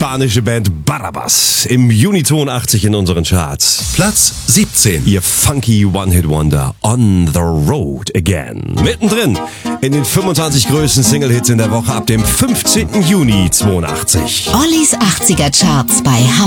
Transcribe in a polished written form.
spanische Band Barrabás. Im Juni 82 in unseren Charts. Platz 17. Ihr funky One-Hit-Wonder On the Road Again. Mittendrin in den 25 größten Single-Hits in der Woche ab dem 15. Juni 82. Ollis 80er Charts bei